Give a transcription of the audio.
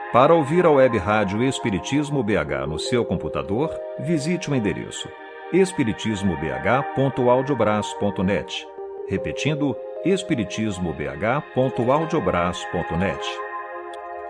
Para ouvir a web rádio Espiritismo BH no seu computador, visite o endereço espiritismobh.audiobraço.net. Repetindo, espiritismobh.audiobraço.net.